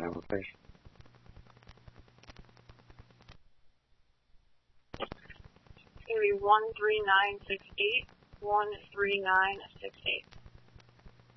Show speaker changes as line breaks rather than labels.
my location.
It's going to be 13968, 13968.